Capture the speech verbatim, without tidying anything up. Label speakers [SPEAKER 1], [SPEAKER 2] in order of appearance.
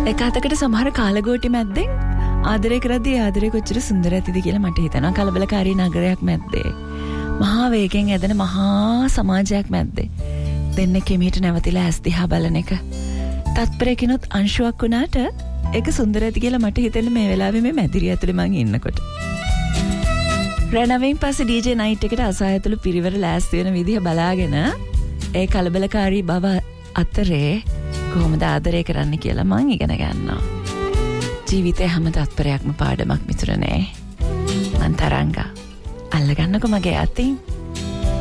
[SPEAKER 1] එක අතකට සමහර කාලගෝටි මැද්දෙන් ආදරය කරද්දී ආදරය කොච්චර සුන්දර ඇතිද කියලා මට හිතෙනවා. කලබලකාරී නගරයක් මැද්දේ මහා වේගෙන් ඇදෙන මහා සමාජයක් මැද්දේ දෙන්න කෙමීට නැවතිලා ඇස් දිහා බලන එක තත්පරයකිනුත් අංශුවක් වුණාට ඒක සුන්දර ඇති කියලා මට හිතෙන්නේ මේ වෙලාවේ මේ මැදිරිය ඇතුලේ මං ඉන්නකොට. රණවෙන් පස්සේ ඩීජේ නයිට් එකට අසායතුළු පිරිවර ලෑස්ති වෙන විදිහ බලාගෙන ඒ කලබලකාරී බව අතරේ කොහොමද ආදරය කරන්න කියලා මං ඉගෙන ගන්නවා. ජීවිතේ හැම තත්පරයක්ම පාඩමක් මිතුරනේ. මං තරංගා අල්ලගන්නකො මගේ අතින්.